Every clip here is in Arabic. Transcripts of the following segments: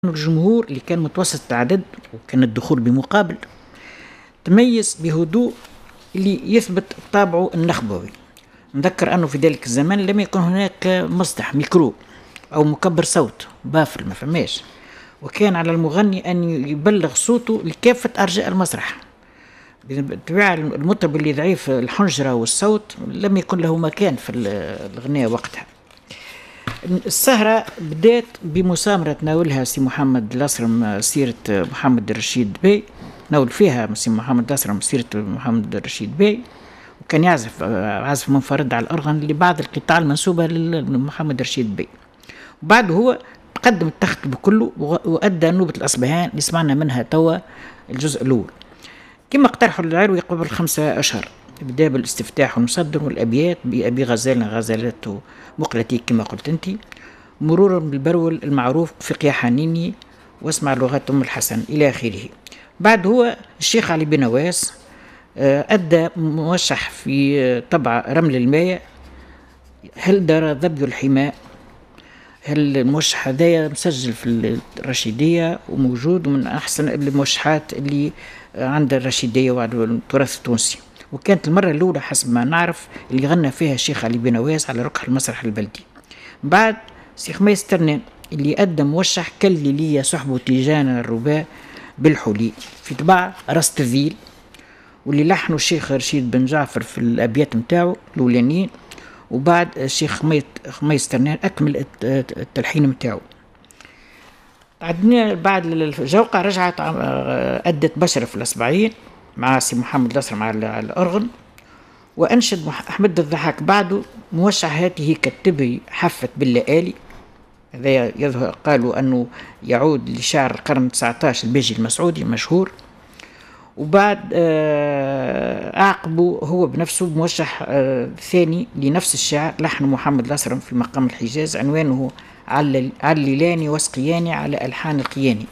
الجمهور اللي كان متوسط العدد وكان الدخول بمقابل تميز بهدوء اللي يثبت طابعه النخبوي. نذكر أنه في ذلك الزمان لم يكن هناك مسطح ميكرو أو مكبر صوت بافل، ما فماش، وكان على المغني أن يبلغ صوته لكافة أرجاء المسرح. بالطبيعة المطرب اللي ضعيف الحنجرة والصوت لم يكن له مكان في الغناء وقتها. السهرة بدأت بمسامرة تناولها سي محمد الأسرم سيرة محمد الرشيد بي، ناول فيها سي محمد الأسرم سيرة محمد الرشيد بي، وكان يعزف عزف منفرد على الأرغن لبعض القطاع المنسوبة لمحمد الرشيد بي. وبعد هو قدم التخت بكله وأدى نوبة الأصبهان اللي سمعنا منها توا الجزء الأول كما اقترحوا العروي قبل 5 أشهر. بدأ بالاستفتاح والمصدر والأبيات بأبي غزالنا غزالته مقلتي كما قلت أنت، مرورا بالبرول المعروف فقيا حنيني واسمع لغات أم الحسن إلى آخره. بعد هو الشيخ علي بن نواس أدى موشح في طبع رمل الماء، هل دار ذبي الحماء. هل الموشح هذايا مسجل في الرشيدية وموجود ومن أحسن الموشحات اللي عند الرشيدية والتراث التونسي، وكانت المرة الأولى حسب ما نعرف اللي غنى فيها الشيخ علي بن نواس على ركح المسرح البلدي. بعد سي خميس ترنان اللي قدم موشح كلي لي صحبه تيجان الرباء بالحلي في طباع رستفيل، واللي لحنه الشيخ رشيد بن جعفر في الأبيات متاعه الأولانيين. وبعد الشيخ خميس ترنان أكمل التلحين متاعه. عدنا بعد الجوقة رجعت أدت بشرة في الأسبعين مع سي محمد الأسرم على الأرغن، وأنشد أحمد الضحاك بعده موشح هاته كتبي حفت باللآلي. هذا يظهر قالوا أنه يعود لشعر القرن 19 البيجي المسعودي المشهور. وبعد أعقبه هو بنفسه موشح ثاني لنفس الشعر لحن محمد الأسرم في مقام الحجاز عنوانه عللاني واسقياني على ألحان القياني.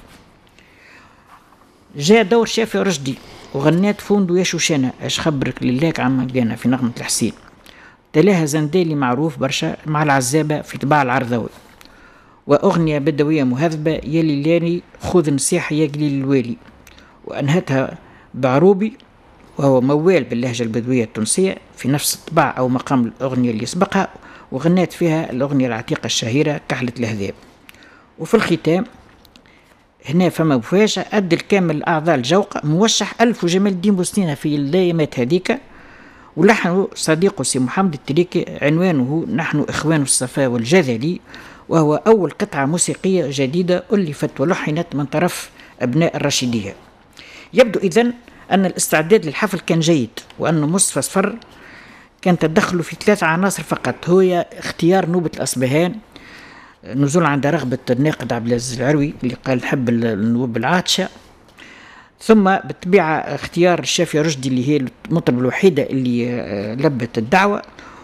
جاء دور شافي رشدي وغنات فوندو يا شوشانة اش خبرك لله عم جانا في نغمة الحسين. تلاها زندالي معروف برشا مع العزابة في طباع العرضوي، وأغنية بدوية مهذبة يلي لاني خذ نصيحة يا قليل الوالي، وأنهتها بعروبي وهو موال باللهجة البدوية التونسية في نفس الطباع أو مقام الأغنية اللي سبقها، وغنات فيها الأغنية العتيقة الشهيرة كحلة الهذاب. وفي الختام هنا فما مفاجأة أدى الكامل الأعضاء الجوقة موشح ألف وجمال الدين بوسنينة في الدايمات هذيك، ولحنه صديقه سي محمد التريكي عنوانه نحن إخوان الصفا والجذلي، وهو أول قطعة موسيقية جديدة ألفت ولحنت من طرف أبناء الرشيدية. يبدو إذن أن الاستعداد للحفل كان جيد، وأن مصطفى صفر كان تدخله في 3 عناصر فقط، هو اختيار نوبة الأصبهان نزول عند رغبة الناقد عبد العزيز العروي اللي قال نحب النوب العاطشة، ثم بالطبيعة اختيار الشافي رشدي اللي هي المطرب الوحيدة اللي لبت الدعوة،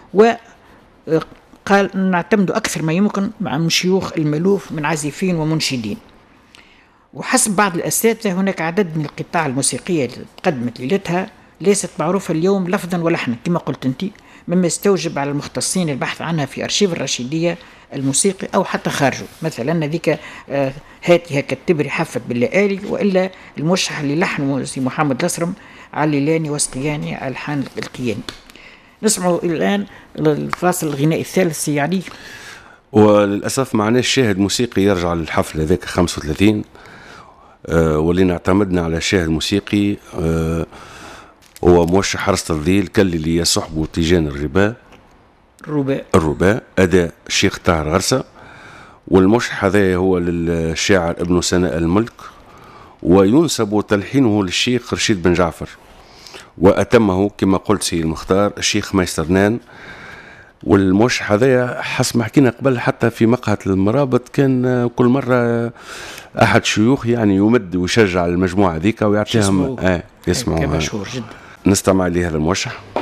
وقال نعتمد أكثر ما يمكن مع شيوخ الملوف من عازفين ومنشدين. وحسب بعض الأساتذة هناك عدد من القطاع الموسيقية اللي قدمت ليلتها ليست معروفة اليوم لفظا ولحنا كما قلت أنت، مما يستوجب على المختصين البحث عنها في أرشيف الرشيدية الموسيقي أو حتى خارجه. مثلا ذيك هاتها كالتبري حفت باللآلي، وإلا الموشح اللي لحنه سي محمد الأسرم عللاني واسقياني ألحان القياني. نسمعوا الآن الفاصل الغنائي الثالث سي علي. وللأسف معناش شاهد موسيقي يرجع للحفل هذاك 35، واللي اعتمدنا على شاهد موسيقي هو موشح حرس الذيل كلي لي صحبه تيجان الرباء أداء الشيخ طاهر غرسة. والموشح هذا هو للشاعر ابن سناء الملك، وينسب تلحينه للشيخ رشيد بن جعفر، وأتمه كما قلت سي المختار الشيخ ميسترنان. والموشح هذا حسب ما حكينا قبل حتى في مقهى المرابط كان كل مرة أحد شيوخ يعني يمد ويشجع المجموعة ذيك ويعطيهم يسمعوا. يسمعوا. مشهور جدا. نستمع لهذا الموشح.